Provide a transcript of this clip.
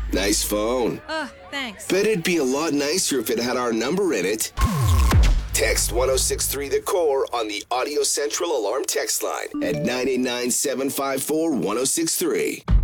Nice phone. Thanks. Bet it'd be a lot nicer if it had our number in it. Text 1063 The Core on the Audio Central Alarm text line at 989 754 1063.